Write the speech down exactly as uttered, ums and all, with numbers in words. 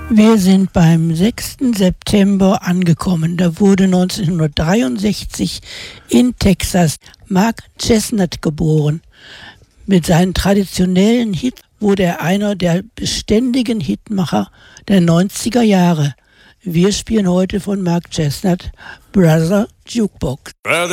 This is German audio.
Wir sind beim sechsten September angekommen. Da wurde neunzehnhundertdreiundsechzig in Texas Mark Chesnutt geboren. Mit seinen traditionellen Hits wurde er einer der beständigen Hitmacher der neunziger Jahre. Wir spielen heute von Mark Chesnutt Brother Jukebox. Brother